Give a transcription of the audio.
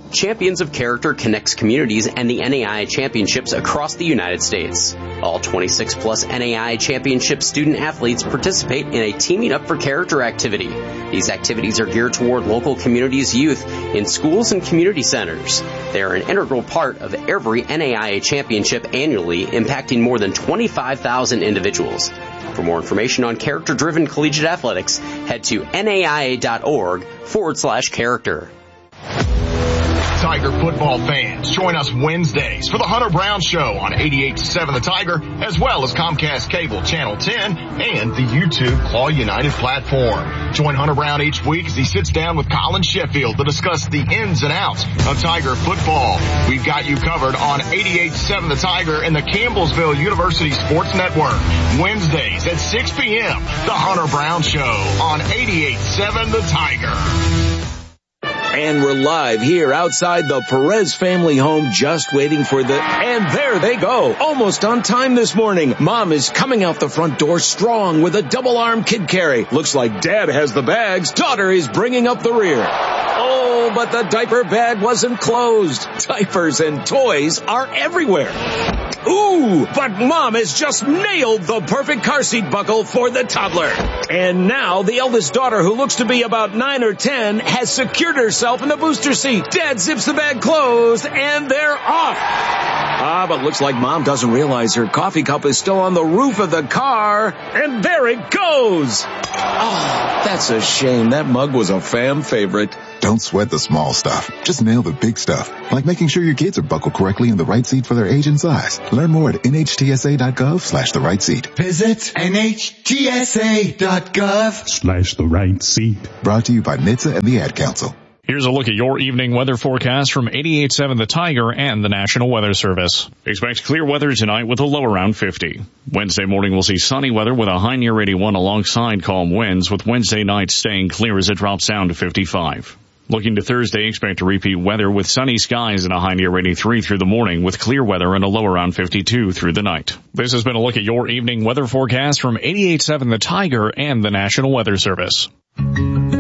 Champions of Character connects communities and the NAIA Championships across the United States. All 26-plus NAIA Championship student athletes participate in a Teaming Up for Character activity. These activities are geared toward local communities' youth in schools and community centers. They are an integral part of every NAIA Championship annually, impacting more than 25,000 individuals. For more information on character-driven collegiate athletics, head to naia.org/character. Tiger football fans, join us Wednesdays for the Hunter Brown Show on 88.7 The Tiger, as well as Comcast Cable Channel 10 and the YouTube Claw United platform. Join Hunter Brown each week as he sits down with Colin Sheffield to discuss the ins and outs of Tiger football. We've got you covered on 88.7 The Tiger and the Campbellsville University Sports Network. Wednesdays at 6 p.m., the Hunter Brown Show on 88.7 The Tiger. And we're live here outside the Perez family home, just waiting for and there they go. Almost on time this morning. Mom is coming out the front door strong with a double-arm kid carry. Looks like Dad has the bags. Daughter is bringing up the rear. Oh, but the diaper bag wasn't closed. Diapers and toys are everywhere. Ooh, but Mom has just nailed the perfect car seat buckle for the toddler. And now the eldest daughter, who looks to be about 9 or 10, has secured herself in the booster seat. Dad zips the bag closed, and they're off. But looks like Mom doesn't realize her coffee cup is still on the roof of the car, and there it goes. Oh, that's a shame. That mug was a fam favorite. Don't sweat the small stuff. Just nail the big stuff, like making sure your kids are buckled correctly in the right seat for their age and size. Learn more at nhtsa.gov/the right seat. Visit nhtsa.gov/the right seat. Brought to you by NHTSA and the Ad Council. Here's a look at your evening weather forecast from 88.7 The Tiger and the National Weather Service. Expect clear weather tonight with a low around 50. Wednesday morning we'll see sunny weather with a high near 81 alongside calm winds, with Wednesday night staying clear as it drops down to 55. Looking to Thursday, expect to repeat weather with sunny skies and a high near 83 through the morning, with clear weather and a low around 52 through the night. This has been a look at your evening weather forecast from 88.7 The Tiger and the National Weather Service.